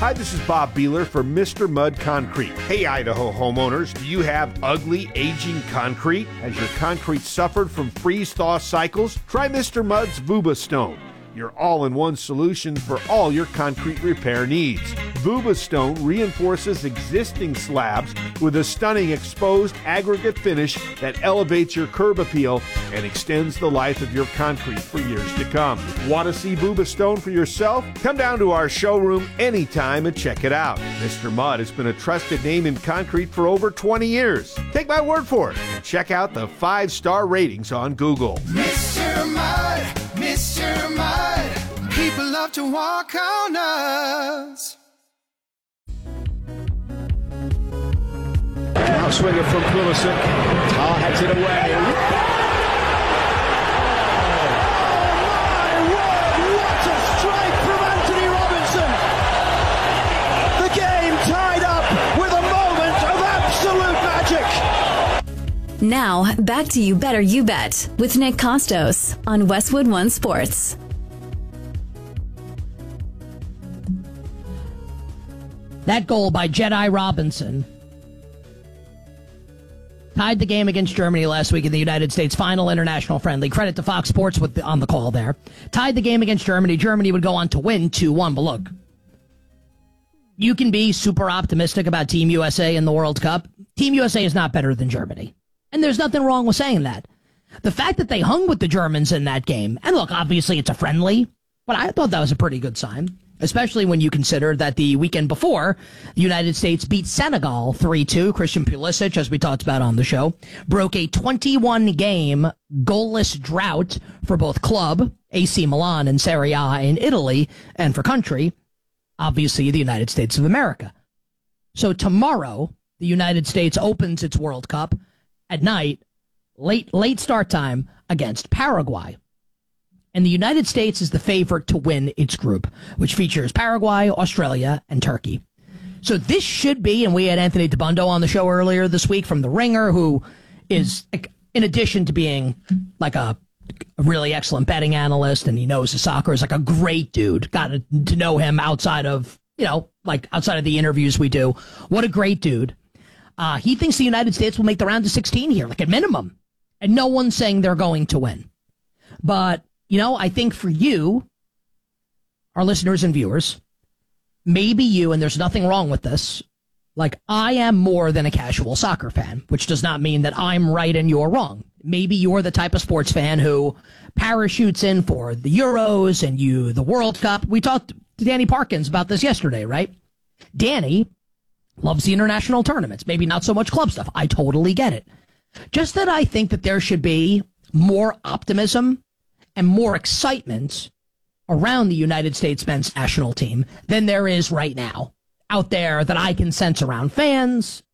Hi, this is Bob Beeler for Mr. Mud Concrete. Hey, Idaho homeowners, do you have ugly, aging concrete? Has your concrete suffered from freeze-thaw cycles? Try Mr. Mud's Vuba Stone, your all-in-one solution for all your concrete repair needs. Vuba Stone reinforces existing slabs with a stunning exposed aggregate finish that elevates your curb appeal and extends the life of your concrete for years to come. Want to see Vuba Stone for yourself? Come down to our showroom anytime and check it out. Mr. Mud has been a trusted name in concrete for over 20 years. Take my word for it and check out the 5-star ratings on Google. Mr. Mud, Mr. Mud, people love to walk on us. Now swinger from Pulisic. Tar heads it away. Oh my word, what a strike from Anthony Robinson. The game tied up with a moment of absolute magic. Now, back to You Better You Bet with Nick Costos on Westwood One Sports. That goal by Jedi Robinson tied the game against Germany last week in the United States final international friendly. Credit to Fox Sports on the call there. Tied the game against Germany. Germany would go on to win 2-1. But look, you can be super optimistic about Team USA in the World Cup. Team USA is not better than Germany. And there's nothing wrong with saying that. The fact that they hung with the Germans in that game, and look, obviously it's a friendly, but I thought that was a pretty good sign. Especially when you consider that the weekend before, the United States beat Senegal 3-2. Christian Pulisic, as we talked about on the show, broke a 21-game goalless drought for both club, AC Milan, and Serie A in Italy, and for country, obviously the United States of America. So tomorrow, the United States opens its World Cup at night, late start time, against Paraguay. And the United States is the favorite to win its group, which features Paraguay, Australia, and Turkey. So this should be, and we had Anthony Dabbundo on the show earlier this week from The Ringer, who is, in addition to being like a really excellent betting analyst, and he knows his soccer, is like a great dude. Got to know him outside of, outside of the interviews we do. What a great dude. He thinks the United States will make the round of 16 here, like at minimum. And no one's saying they're going to win. But I think for you, our listeners and viewers, maybe you, and there's nothing wrong with this, like I am more than a casual soccer fan, which does not mean that I'm right and you're wrong. Maybe you're the type of sports fan who parachutes in for the Euros and the World Cup. We talked to Danny Parkins about this yesterday, right? Danny loves the international tournaments, maybe not so much club stuff. I totally get it. Just that I think that there should be more optimism and more excitement around the United States men's national team than there is right now out there that I can sense around fans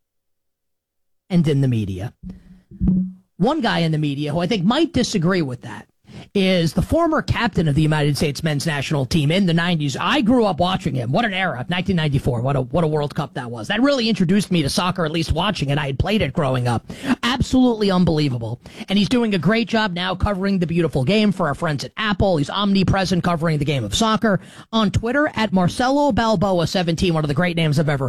and in the media. One guy in the media who I think might disagree with that is the former captain of the United States men's national team in the 90s. I grew up watching him. What an era. 1994. What a World Cup that was. That really introduced me to soccer, at least watching it. I had played it growing up. Absolutely unbelievable. And he's doing a great job now covering the beautiful game for our friends at Apple. He's omnipresent covering the game of soccer. On Twitter, at Marcelo Balboa 17, one of the great names I've ever